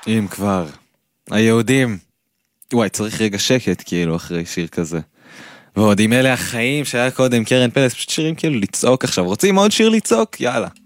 אם כבר. היהודים. וואי, צריך רגע שקט, כאילו, אחרי שיר כזה. ועוד עם אלה החיים שהיה קודם קרן פלס, פשוט שירים כאילו לצעוק עכשיו. רוצים עוד שיר לצעוק? יאללה.